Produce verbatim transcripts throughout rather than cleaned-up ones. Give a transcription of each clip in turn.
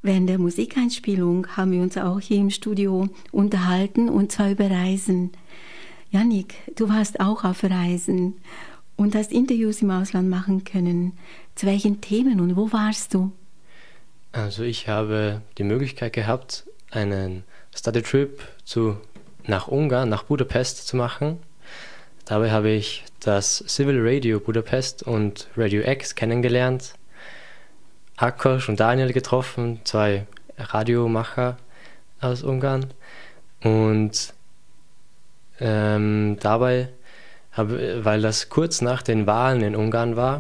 Während der Musikeinspielung haben wir uns auch hier im Studio unterhalten, und zwar über Reisen. Yannick, du warst auch auf Reisen und hast Interviews im Ausland machen können. Zu welchen Themen und wo warst du? Also ich habe die Möglichkeit gehabt, einen Study Trip zu, nach Ungarn, nach Budapest zu machen. Dabei habe ich das Civil Radio Budapest und Radio X kennengelernt, Ákos und Daniel getroffen, zwei Radiomacher aus Ungarn. Und ähm, dabei, habe, weil das kurz nach den Wahlen in Ungarn war,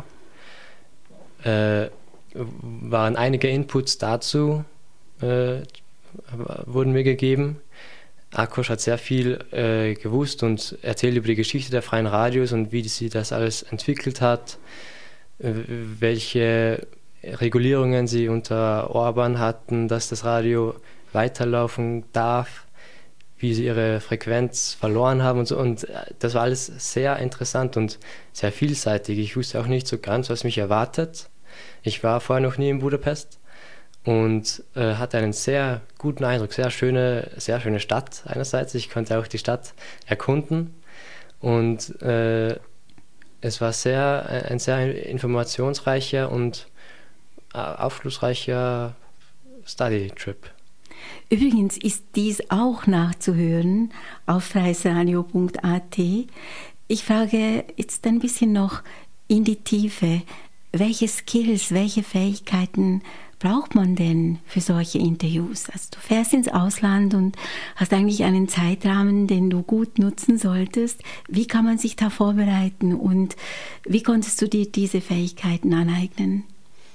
äh, waren einige Inputs dazu, äh, wurden mir gegeben. Ákos hat sehr viel äh, gewusst und erzählt über die Geschichte der freien Radios und wie sie das alles entwickelt hat, äh, welche Regulierungen sie unter Orban hatten, dass das Radio weiterlaufen darf, wie sie ihre Frequenz verloren haben und so. Und das war alles sehr interessant und sehr vielseitig. Ich wusste auch nicht so ganz, was mich erwartet. Ich war vorher noch nie in Budapest und äh, hatte einen sehr guten Eindruck, sehr schöne, sehr schöne Stadt einerseits. Ich konnte auch die Stadt erkunden und äh, es war sehr, ein sehr informationsreicher und äh, aufschlussreicher Study-Trip. Übrigens ist dies auch nachzuhören auf freisradio punkt a t. Ich frage jetzt ein bisschen noch in die Tiefe. Welche Skills, welche Fähigkeiten braucht man denn für solche Interviews? Also du fährst ins Ausland und hast eigentlich einen Zeitrahmen, den du gut nutzen solltest. Wie kann man sich da vorbereiten und wie konntest du dir diese Fähigkeiten aneignen?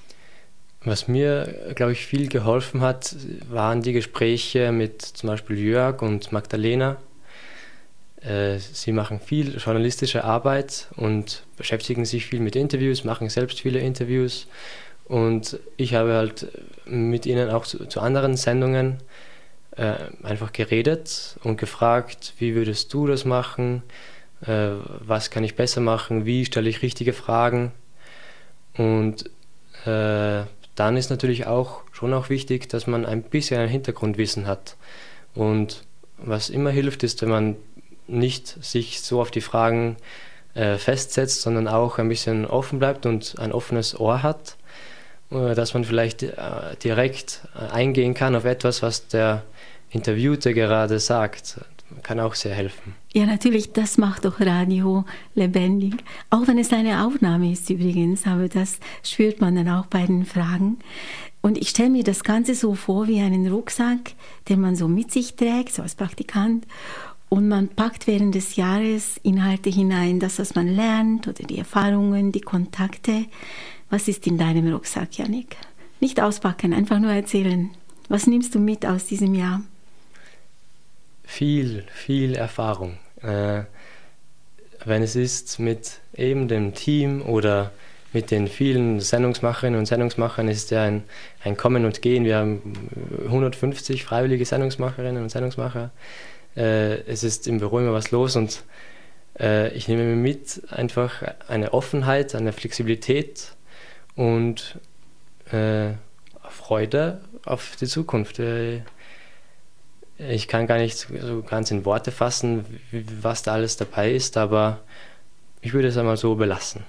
Was mir, glaube ich, viel geholfen hat, waren die Gespräche mit zum Beispiel Jörg und Magdalena. Äh, sie machen viel journalistische Arbeit und beschäftigen sich viel mit Interviews, machen selbst viele Interviews. Und ich habe halt mit ihnen auch zu, zu anderen Sendungen äh, einfach geredet und gefragt, wie würdest du das machen, äh, was kann ich besser machen, wie stelle ich richtige Fragen. Und äh, dann ist natürlich auch schon auch wichtig, dass man ein bisschen ein Hintergrundwissen hat. Und was immer hilft, ist, wenn man nicht sich so auf die Fragen äh, festsetzt, sondern auch ein bisschen offen bleibt und ein offenes Ohr hat, äh, dass man vielleicht äh, direkt äh, eingehen kann auf etwas, was der Interviewte gerade sagt. Kann auch sehr helfen. Ja, natürlich, das macht doch Radio lebendig. Auch wenn es eine Aufnahme ist übrigens, aber das spürt man dann auch bei den Fragen. Und ich stelle mir das Ganze so vor wie einen Rucksack, den man so mit sich trägt, so als Praktikant. Und man packt während des Jahres Inhalte hinein, das, was man lernt oder die Erfahrungen, die Kontakte. Was ist in deinem Rucksack, Yannick? Nicht auspacken, einfach nur erzählen. Was nimmst du mit aus diesem Jahr? Viel, viel Erfahrung. Äh, wenn es ist mit eben dem Team oder mit den vielen Sendungsmacherinnen und Sendungsmachern, ist ja ein, ein Kommen und Gehen. Wir haben hundertfünfzig freiwillige Sendungsmacherinnen und Sendungsmacher. Äh, es ist im Büro immer was los und äh, ich nehme mir mit einfach eine Offenheit, eine Flexibilität und äh, Freude auf die Zukunft. Äh, Ich kann gar nicht so ganz in Worte fassen, was da alles dabei ist, aber ich würde es einmal so belassen.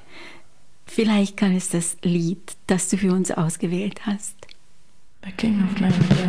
Vielleicht kann es das Lied, das du für uns ausgewählt hast. The King of Melancholy.